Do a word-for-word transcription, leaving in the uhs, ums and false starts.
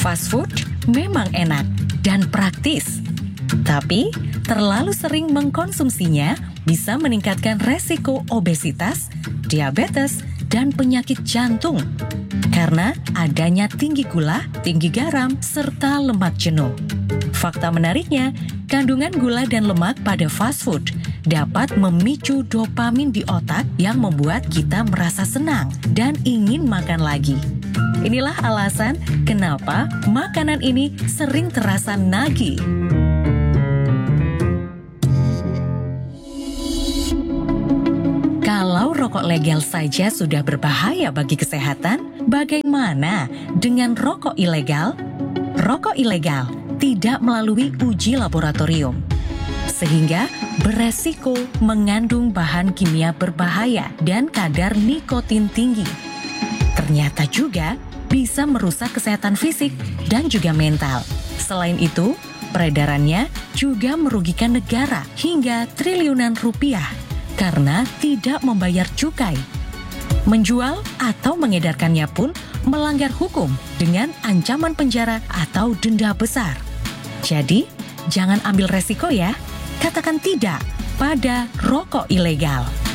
Fast food memang enak dan praktis, tapi terlalu sering mengkonsumsinya bisa meningkatkan resiko obesitas, diabetes, dan penyakit jantung karena adanya tinggi gula, tinggi garam, serta lemak jenuh. Fakta menariknya, kandungan gula dan lemak pada fast food dapat memicu dopamin di otak yang membuat kita merasa senang dan ingin makan lagi. Inilah alasan kenapa makanan ini sering terasa nagih. Kalau rokok legal saja sudah berbahaya bagi kesehatan, bagaimana dengan rokok ilegal? Rokok ilegal tidak melalui uji laboratorium, sehingga beresiko mengandung bahan kimia berbahaya dan kadar nikotin tinggi. Ternyata juga bisa merusak kesehatan fisik dan juga mental. Selain itu, peredarannya juga merugikan negara hingga triliunan rupiah karena tidak membayar cukai. Menjual atau mengedarkannya pun melanggar hukum dengan ancaman penjara atau denda besar. Jadi, jangan ambil resiko ya. Katakan tidak pada rokok ilegal.